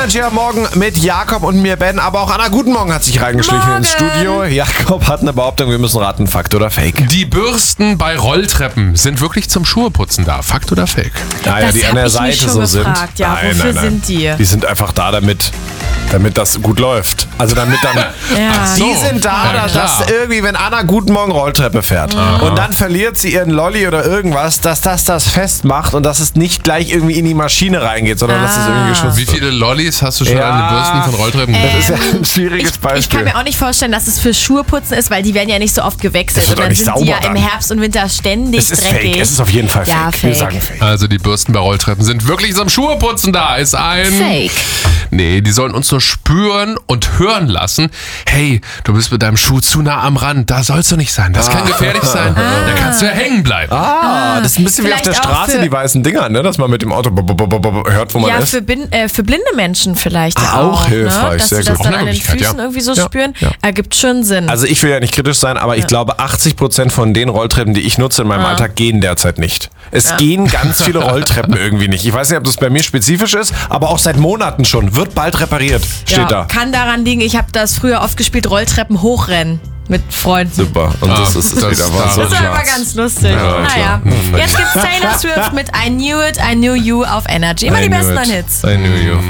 Energy am Morgen mit Jakob und mir, Ben. Aber auch Anna, guten Morgen, hat sich reingeschlichen ins Studio. Jakob hat eine Behauptung, wir müssen raten, Fakt oder Fake. Die Bürsten bei Rolltreppen sind wirklich zum Schuheputzen da. Fakt oder Fake? Naja, Das die an hab der ich mich Seite schon so sind. gefragt, ja, wofür sind die? Die sind einfach da, damit das gut läuft. Also damit dann... Ja. Ach so. Die sind da, Ja, dass klar. irgendwie, wenn Anna guten Morgen Rolltreppe fährt und dann verliert sie ihren Lolli oder irgendwas, dass das festmacht und dass es nicht gleich irgendwie in die Maschine reingeht, sondern dass es irgendwie geschützt Wie viele Lollis hast du schon Ja. an den Bürsten von Rolltreppen? Das ist ja ein schwieriges Ich Beispiel. kann mir auch nicht vorstellen, dass es für Schuheputzen ist, weil die werden ja nicht so oft gewechselt. Das wird Und auch dann nicht sind die ja sauber im dann. Herbst und Winter ständig Es ist dreckig. fake, es ist auf jeden Fall fake. Ja, Wir fake. sagen fake. Also die Bürsten bei Rolltreppen sind wirklich zum Schuheputzen da. Ist ein... Fake. Nee, die sollen uns nur spüren und hören lassen. Hey, du bist mit deinem Schuh zu nah am Rand. Da sollst du nicht sein. Das kann gefährlich sein. Da kannst du ja hängen bleiben. Das ist ein bisschen wie auf der Vielleicht auch Straße, für- die weißen Dinger, ne? Dass man mit dem Auto hört, wo man Ja, ist. für blinde Menschen vielleicht Ah, auch hilfreich, ne? Dass sehr sie das gut. dann Auch an eine den Möglichkeit, Füßen ja. irgendwie so Ja, spüren. ja. Ergibt schon Sinn. Also ich will ja nicht kritisch sein, aber ich glaube 80% von den Rolltreppen, die ich nutze in meinem Alltag, gehen derzeit nicht. Es gehen ganz viele Rolltreppen irgendwie nicht. Ich weiß nicht, ob das bei mir spezifisch ist, aber auch seit Monaten schon. Wird bald repariert, steht da. Kann daran liegen, ich habe das früher oft gespielt, Rolltreppen hochrennen mit Freunden. Super. Und das ist das- wieder was so Das ist aber schwarz. ganz lustig. Ja, naja, klar. jetzt gibt's Taylor Swift mit I Knew It, I Knew You auf Energy. Immer die besten neuen Hits. I knew you.